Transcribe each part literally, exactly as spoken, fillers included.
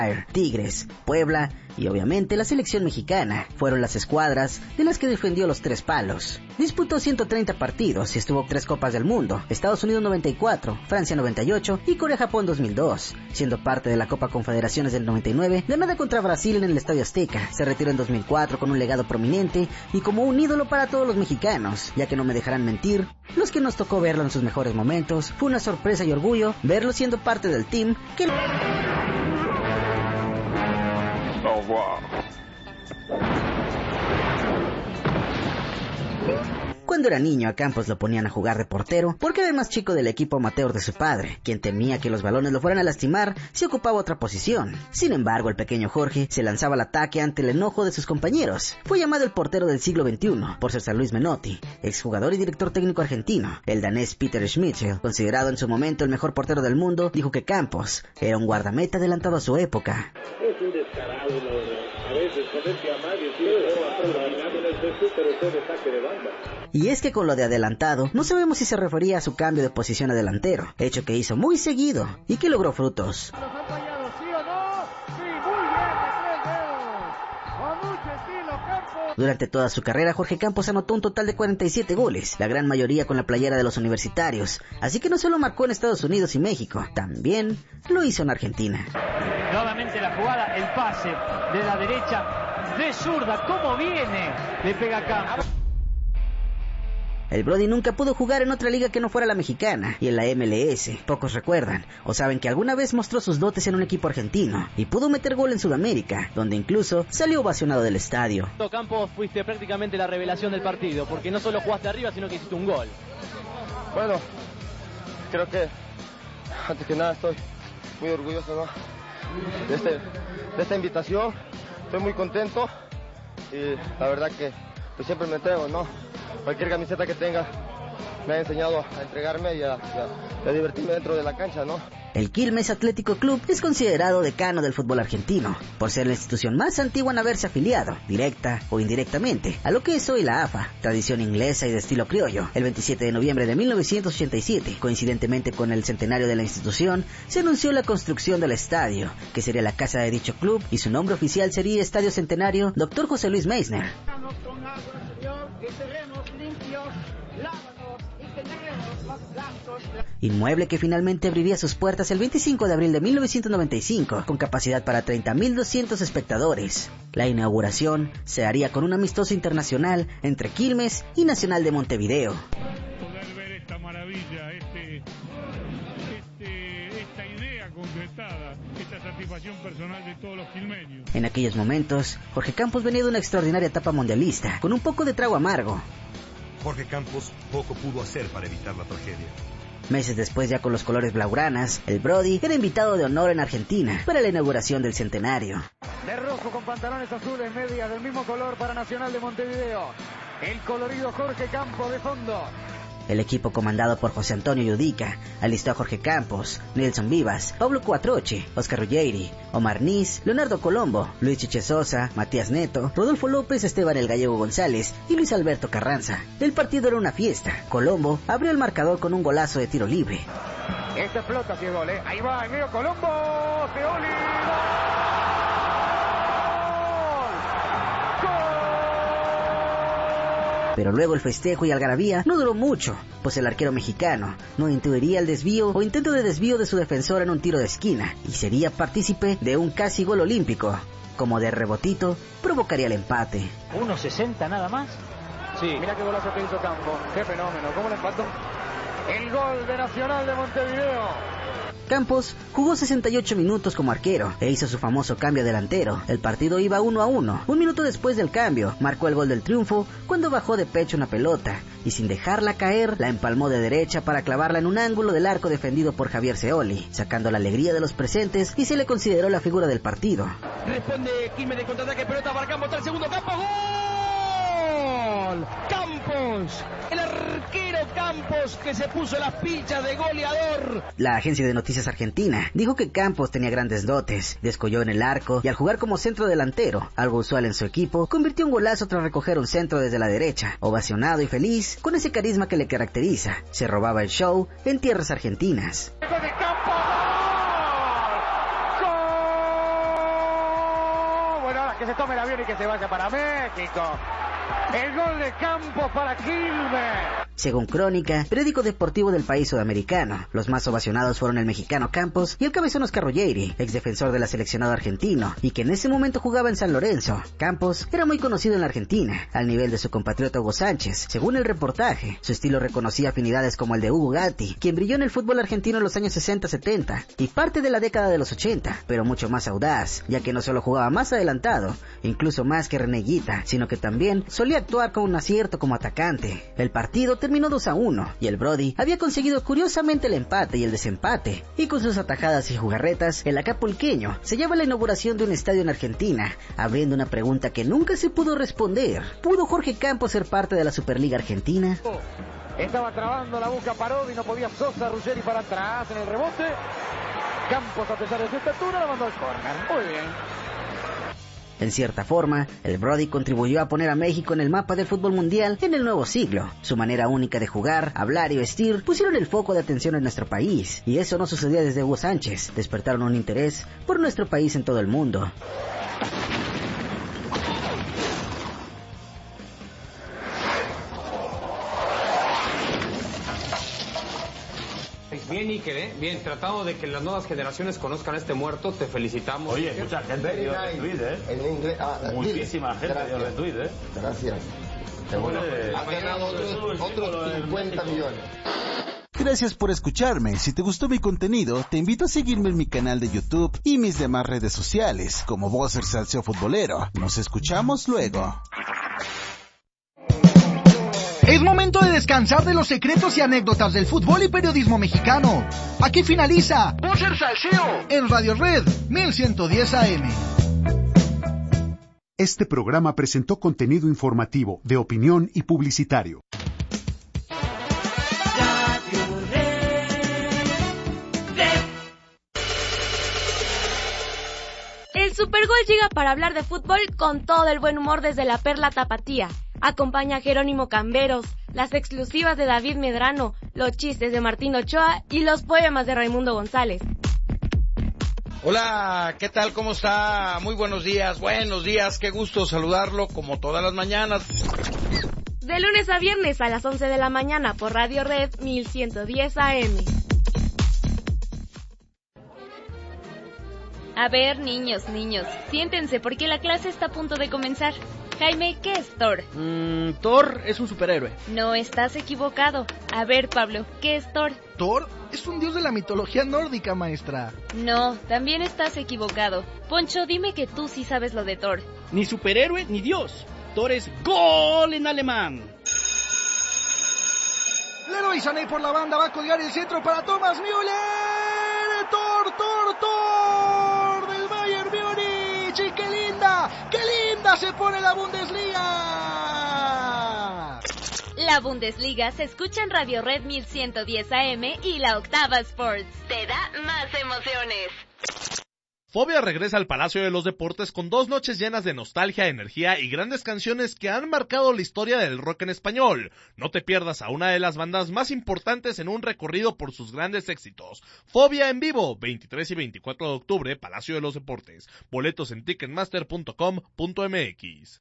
Tigres, Puebla y obviamente la selección mexicana fueron las escuadras de las que defendió los tres palos. Disputó ciento treinta partidos y estuvo tres Copas del Mundo, Estados Unidos noventa y cuatro, Francia noventa y ocho y Corea-Japón dos mil dos, siendo parte de la Copa Confederaciones del noventa y nueve, ganada contra Brasil en el Estadio Azteca. Se retiró en dos mil cuatro con un legado prominente y como un ídolo para todos los mexicanos, ya que no me dejarán mentir, los que nos tocó verlo en sus mejores momentos, fue una sorpresa y orgullo verlo siendo parte del team que... Au revoir. Cuando era niño a Campos lo ponían a jugar de portero porque era el más chico del equipo amateur de su padre, quien temía que los balones lo fueran a lastimar si ocupaba otra posición. Sin embargo, el pequeño Jorge se lanzaba al ataque ante el enojo de sus compañeros. Fue llamado el portero del siglo veintiuno por César Luis Menotti, exjugador y director técnico argentino. El danés Peter Schmeichel, considerado en su momento el mejor portero del mundo, dijo que Campos era un guardameta adelantado a su época. Es un descarado, la verdad. A veces comete a mal y tiene en el césped, pero usted de saque de banda. Y es que con lo de adelantado, no sabemos si se refería a su cambio de posición a delantero, hecho que hizo muy seguido y que logró frutos. ¿Los han fallado, sí o no? Sí, muy bien, de tres dedos. Con mucho estilo, Campos. Durante toda su carrera, Jorge Campos anotó un total de cuarenta y siete goles, la gran mayoría con la playera de los universitarios, así que no solo marcó en Estados Unidos y México, también lo hizo en Argentina. Nuevamente la jugada, el pase de la derecha, de zurda, ¿cómo viene? Le pega Campos. El Brody nunca pudo jugar en otra liga que no fuera la mexicana, y en la M L S, pocos recuerdan, o saben que alguna vez mostró sus dotes en un equipo argentino, y pudo meter gol en Sudamérica, donde incluso salió ovacionado del estadio. Campos, fuiste prácticamente la revelación del partido, porque no solo jugaste arriba, sino que hiciste un gol. Bueno, creo que, antes que nada, estoy muy orgulloso, ¿no? de, este, de esta invitación, estoy muy contento, y la verdad que pues, siempre me entrego, ¿no? Cualquier camiseta que tenga me ha enseñado a entregarme y a, y a, y a divertirme dentro de la cancha, ¿no? El Quilmes Atlético Club es considerado decano del fútbol argentino, por ser la institución más antigua en haberse afiliado, directa o indirectamente, a lo que es hoy la A F A, tradición inglesa y de estilo criollo. El veintisiete de noviembre de mil novecientos ochenta y siete, coincidentemente con el centenario de la institución, se anunció la construcción del estadio, que sería la casa de dicho club, y su nombre oficial sería Estadio Centenario Doctor José Luis Meissner. Con agua exterior y seremos limpios, lávanos y tendremos los blancos. Inmueble que finalmente abriría sus puertas el veinticinco de abril de mil novecientos noventa y cinco, con capacidad para treinta mil doscientos espectadores. La inauguración se haría con un amistoso internacional entre Quilmes y Nacional de Montevideo. Poder ver esta maravilla, este, este, esta idea concretada, esta satisfacción personal de todos los quilmeños. En aquellos momentos, Jorge Campos venía de una extraordinaria etapa mundialista, con un poco de trago amargo. Jorge Campos poco pudo hacer para evitar la tragedia. Meses después, ya con los colores blaugranas, el Brody era invitado de honor en Argentina para la inauguración del centenario. De rojo con pantalones azules, medias del mismo color para Nacional de Montevideo. El colorido Jorge Campos de fondo. El equipo comandado por José Antonio Yudica alistó a Jorge Campos, Nelson Vivas, Pablo Cuatroche, Oscar Ruggeri, Omar Nis, Leonardo Colombo, Luis Chiche Sosa, Matías Neto, Rodolfo López, Esteban el Gallego González y Luis Alberto Carranza. El partido era una fiesta. Colombo abrió el marcador con un golazo de tiro libre. Este explota si es gol, ¿eh? Ahí va, en medio Colombo, Seoli. Pero luego el festejo y algarabía no duró mucho, pues el arquero mexicano no intuiría el desvío o intento de desvío de su defensor en un tiro de esquina y sería partícipe de un casi gol olímpico. Como de rebotito, provocaría el empate. ¿uno sesenta nada más? Sí. Mira qué golazo que hizo Campos. Qué fenómeno. ¿Cómo le empató? El gol de Nacional de Montevideo. Campos jugó sesenta y ocho minutos como arquero e hizo su famoso cambio delantero. El partido iba uno a uno. Un minuto después del cambio, marcó el gol del triunfo cuando bajó de pecho una pelota y sin dejarla caer, la empalmó de derecha para clavarla en un ángulo del arco defendido por Javier Seoli, sacando la alegría de los presentes y se le consideró la figura del partido. Responde Quilmes de contraataque, pelota para Campos, está el segundo, Campos, ¡gol! Campos, el arquero Campos que se puso las pilchas de goleador. La agencia de noticias argentina dijo que Campos tenía grandes dotes, descolló en el arco y al jugar como centro delantero, algo usual en su equipo, convirtió un golazo tras recoger un centro desde la derecha. Ovacionado y feliz, con ese carisma que le caracteriza, se robaba el show en tierras argentinas. ¡Gol de Campos! ¡Gol! que se tome el avión y que se vaya para México. El gol de Campos para Quilmes. Según Crónica, periódico deportivo del país sudamericano, los más ovacionados fueron el mexicano Campos y el cabezón Oscar Ruggeri, ex defensor del seleccionado argentino, y que en ese momento jugaba en San Lorenzo. Campos era muy conocido en la Argentina, al nivel de su compatriota Hugo Sánchez. Según el reportaje, su estilo reconocía afinidades como el de Hugo Gatti, quien brilló en el fútbol argentino en los años sesenta setenta y parte de la década de los ochenta, pero mucho más audaz, ya que no solo jugaba más adelantado, incluso más que René Higuita, sino que también solía actuar con un acierto como atacante. El partido terminó dos a uno, y el Brody había conseguido curiosamente el empate y el desempate, y con sus atajadas y jugarretas, el acapulqueño se lleva la inauguración de un estadio en Argentina, abriendo una pregunta que nunca se pudo responder. ¿Pudo Jorge Campos ser parte de la Superliga Argentina? Estaba trabando la boca Parodi, no podía Sosa, Ruggeri para atrás en el rebote. Campos, a pesar de su estatura, la mandó al córner. Muy bien. En cierta forma, el Brody contribuyó a poner a México en el mapa del fútbol mundial en el nuevo siglo. Su manera única de jugar, hablar y vestir pusieron el foco de atención en nuestro país, y eso no sucedía desde Hugo Sánchez. Despertaron un interés por nuestro país en todo el mundo. Bien, Iker, ¿eh? Bien, tratado de que las nuevas generaciones conozcan a este muerto, te felicitamos. Oye, mucha gente Very dio nice. retweet, ¿eh? En inglés. Ah, Muchísima gente gracias. dio retweet, ¿eh? Gracias. Bueno, Ha ganado otros, otros cincuenta millones. Gracias por escucharme. Si te gustó mi contenido, te invito a seguirme en mi canal de YouTube y mis demás redes sociales, como Bosser Salseo Futbolero. Nos escuchamos luego. Es momento de descansar de los secretos y anécdotas del fútbol y periodismo mexicano. Aquí finaliza Bosser Salseo en Radio Red mil ciento diez A M. Este programa presentó contenido informativo, de opinión y publicitario. El Supergol llega para hablar de fútbol con todo el buen humor desde la Perla Tapatía. Acompaña a Jerónimo Camberos, las exclusivas de David Medrano, los chistes de Martín Ochoa y los poemas de Raimundo González. Hola, ¿qué tal? ¿Cómo está? Muy buenos días, buenos días, qué gusto saludarlo como todas las mañanas. De lunes a viernes a las once de la mañana por Radio Red mil ciento diez A M. A ver, niños, niños, siéntense porque la clase está a punto de comenzar. Jaime, ¿qué es Thor? Mm, Thor es un superhéroe. No, estás equivocado. A ver, Pablo, ¿qué es Thor? Thor es un dios de la mitología nórdica, maestra. No, también estás equivocado. Poncho, dime que tú sí sabes lo de Thor. Ni superhéroe ni dios. Thor es gol en alemán. Leroy Sané por la banda va a colgar el centro para Thomas Müller. Thor, Thor, Thor del Bayern Múnich. Y qué linda, qué linda se pone la Bundesliga. La Bundesliga se escucha en Radio Red mil ciento diez A M y la Octava Sports. Te da más emociones. Fobia regresa al Palacio de los Deportes con dos noches llenas de nostalgia, energía y grandes canciones que han marcado la historia del rock en español. No te pierdas a una de las bandas más importantes en un recorrido por sus grandes éxitos. Fobia en vivo, veintitrés y veinticuatro de octubre, Palacio de los Deportes. Boletos en ticketmaster punto com punto m x.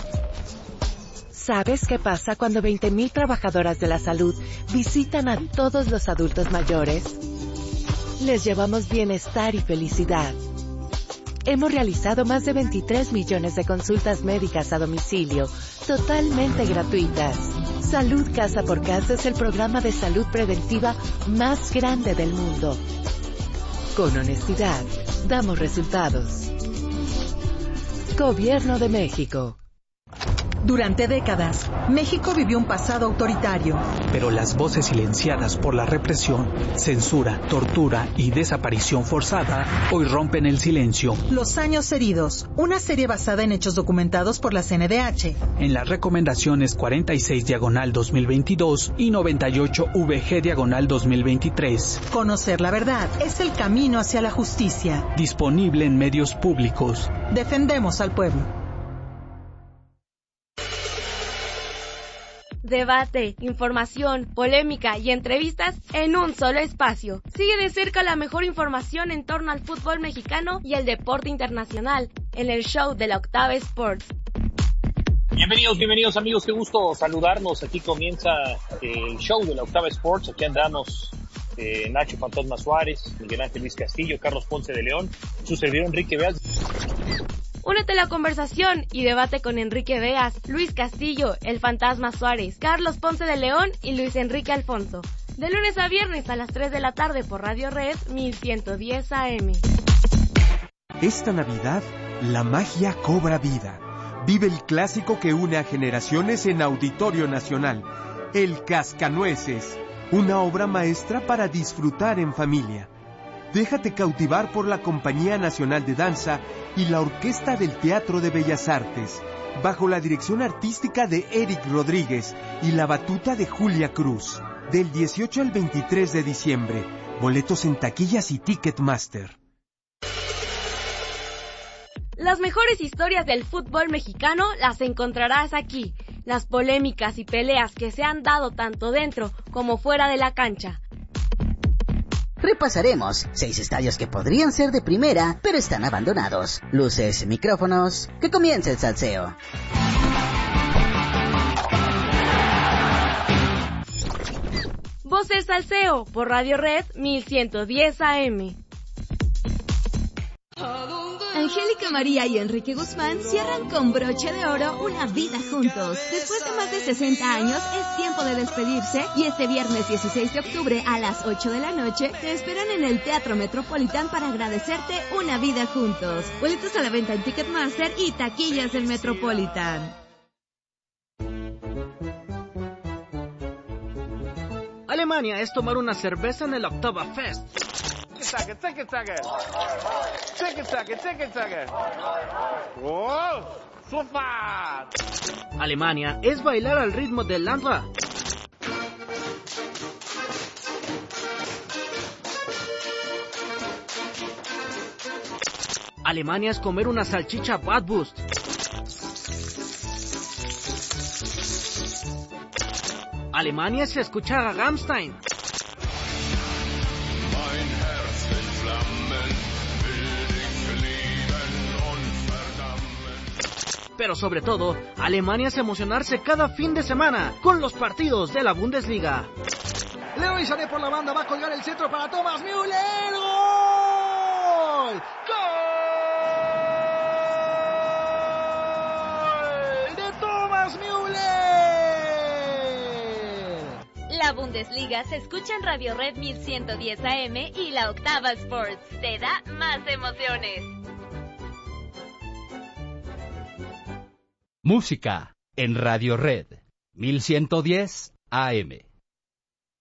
¿Sabes qué pasa cuando veinte mil trabajadoras de la salud visitan a todos los adultos mayores? Les llevamos bienestar y felicidad. Hemos realizado más de veintitrés millones de consultas médicas a domicilio, totalmente gratuitas. Salud Casa por Casa es el programa de salud preventiva más grande del mundo. Con honestidad, damos resultados. Gobierno de México. Durante décadas, México vivió un pasado autoritario. Pero las voces silenciadas por la represión, censura, tortura y desaparición forzada hoy rompen el silencio. Los años heridos, una serie basada en hechos documentados por la C N D H. En las recomendaciones cuarenta y seis diagonal dos mil veintidós y noventa y ocho V G diagonal dos mil veintitrés. Conocer la verdad es el camino hacia la justicia. Disponible en medios públicos. Defendemos al pueblo. Debate, información, polémica y entrevistas en un solo espacio. Sigue de cerca la mejor información en torno al fútbol mexicano y el deporte internacional. en el show de la Octava Sports. Bienvenidos, bienvenidos amigos, qué gusto saludarnos. Aquí comienza el show de la Octava Sports. Aquí andamos eh, Nacho Fantasma Suárez, Miguel Ángel Luis Castillo, Carlos Ponce de León, su servidor Enrique Beas. Únete a la conversación y debate con Enrique Beas, Luis Castillo, el Fantasma Suárez, Carlos Ponce de León y Luis Enrique Alfonso. De lunes a viernes a las tres de la tarde por Radio Red mil ciento diez A M. Esta Navidad, la magia cobra vida. Vive el clásico que une a generaciones en Auditorio Nacional, El Cascanueces, una obra maestra para disfrutar en familia. Déjate cautivar por la Compañía Nacional de Danza y la Orquesta del Teatro de Bellas Artes, bajo la dirección artística de Eric Rodríguez y la batuta de Julia Cruz. Del dieciocho al veintitrés de diciembre, boletos en taquillas y Ticketmaster. Las mejores historias del fútbol mexicano las encontrarás aquí. Las polémicas y peleas que se han dado tanto dentro como fuera de la cancha. Repasaremos seis estadios que podrían ser de primera, pero están abandonados. Luces, micrófonos, que comience el salseo. Voz del Salseo por Radio Red mil ciento diez A M. Angélica María y Enrique Guzmán cierran con broche de oro una vida juntos. Después de más de sesenta años, es tiempo de despedirse y este viernes dieciséis de octubre a las ocho de la noche te esperan en el Teatro Metropolitan para agradecerte una vida juntos. Boletos a la venta en Ticketmaster y taquillas del Metropolitan. Alemania es tomar una cerveza en el Octava Fest. Zacke, zacke, zacke. Zacke, zacke, zacke, zacke. ¡Oh! ¡Super! Alemania es bailar al ritmo del Landra. Alemania es comer una salchicha Bratwurst. Alemania es escuchar a Rammstein. Pero sobre todo, Alemania es emocionarse cada fin de semana con los partidos de la Bundesliga. Leroy Sané por la banda, va a colgar el centro para Thomas Müller. ¡Gol! ¡Gol! ¡De Thomas Müller! La Bundesliga se escucha en Radio Red mil ciento diez A M y la Octava Sports. Te da más emociones. Música en Radio Red mil ciento diez A M.